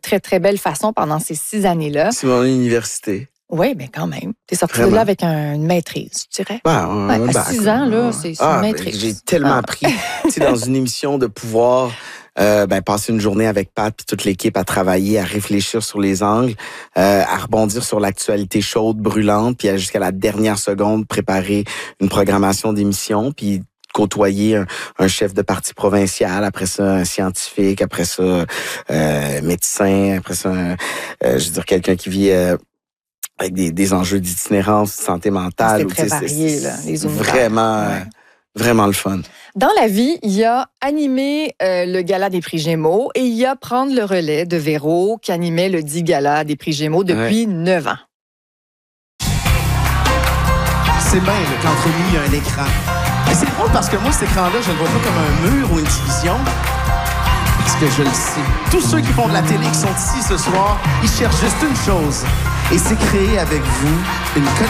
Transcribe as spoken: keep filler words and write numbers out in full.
très, très belle façon pendant ces six années-là. C'est mon université. Oui, mais quand même. Tu es sorti Vraiment. de là avec un, une maîtrise, tu dirais. Ben, un Ouais, à bac, six ans, là, c'est, c'est ah, une ben, maîtrise. j'ai tellement Ah. appris. Tu sais, dans une émission de pouvoir euh, ben, passer une journée avec Pat puis toute l'équipe à travailler, à réfléchir sur les angles, euh, à rebondir sur l'actualité chaude, brûlante, puis à, jusqu'à la dernière seconde, préparer une programmation d'émission, puis côtoyer un, un chef de parti provincial, après ça un scientifique, après ça euh, médecin, après ça un, euh, je veux dire quelqu'un qui vit euh, avec des, des enjeux d'itinérance, de santé mentale. C'est ou, très tu sais, varié, là, les univers. Vraiment, Ouais. euh, vraiment le fun. Dans la vie, il y a animer euh, le gala des prix Gémeaux et il y a prendre le relais de Véro qui animait le dit gala des prix Gémeaux depuis neuf ans. C'est bien là, qu'entre nous, il y a un écran. Mais c'est drôle parce que moi, cet écran-là, je le vois pas comme un mur ou une télévision. Parce que je le sais. Tous ceux qui font de la télé, qui sont ici ce soir, ils cherchent juste une chose. Et c'est créer avec vous une connexion.